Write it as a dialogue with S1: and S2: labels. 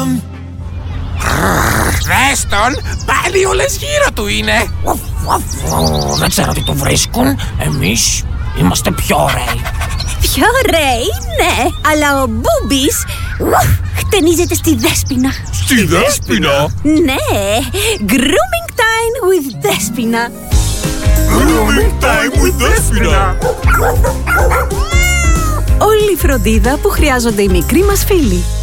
S1: τον. Δες τον, πάλι όλες γύρω του είναι. Δεν ξέρω τι του βρίσκουν. Εμείς είμαστε πιο ωραίοι.
S2: Πιο ωραίοι, ναι, αλλά ο Μπούμπης χτενίζεται στη Δέσποινα.
S3: Στη Δέσποινα?
S2: Ναι, grooming time with Δέσποινα.
S3: Grooming time with Δέσποινα.
S4: Όλη η φροντίδα που χρειάζονται οι μικροί μας φίλοι.